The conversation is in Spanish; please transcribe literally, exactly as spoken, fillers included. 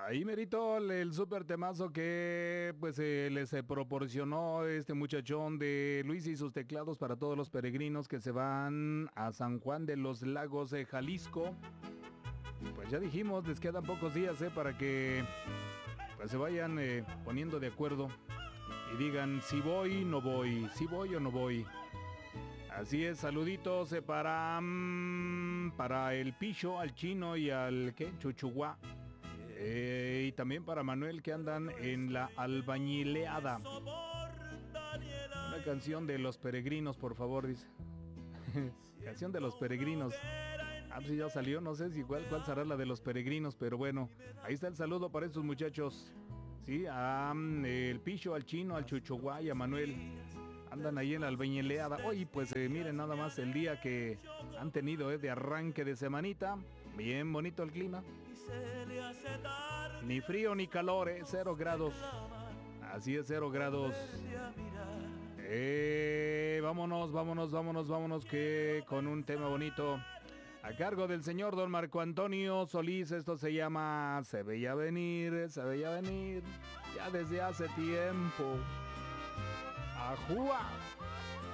Ahí merito el, el súper temazo que pues eh, les eh, proporcionó este muchachón de Luis y sus teclados para todos los peregrinos que se van a San Juan de los Lagos de Jalisco. Pues ya dijimos, les quedan pocos días eh, para que pues se vayan eh, poniendo de acuerdo y digan si voy, no voy, si voy o no voy. Así es, saluditos eh, para, mm, para el Picho, al Chino y al ¿qué? Chuchuá. Eh, y también para Manuel que andan en la albañileada. Una canción de los peregrinos, por favor, dice. Canción de los peregrinos. Ah, pues ya salió, no sé si cuál, cuál será la de los peregrinos, pero bueno, ahí está el saludo para estos muchachos. Sí, a um, el Picho, al Chino, al Chuchuá y a Manuel. Andan ahí en la albañileada. Oye, pues eh, miren nada más el día que han tenido eh, de arranque de semanita. Bien bonito el clima. Ni frío ni calor, eh, cero grados. Así es, cero grados. Eh, vámonos, vámonos, vámonos, vámonos que con un tema bonito. A cargo del señor don Marco Antonio Solís, esto se llama Se veía venir, se veía venir, ya desde hace tiempo. ¡Ajúa!